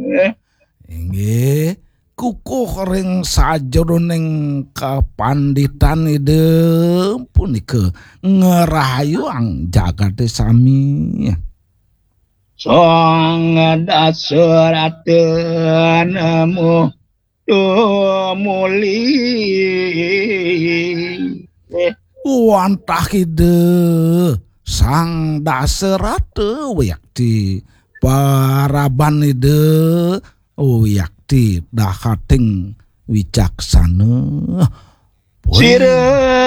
Inggih kukuh ring sajroning kapanditan ide punika ngerahayu ang jagate sami. Song dasurateun nemu tumuli Wantah ide sang daserate wayakti paraban ide wayakti dahating wicaksana. Sire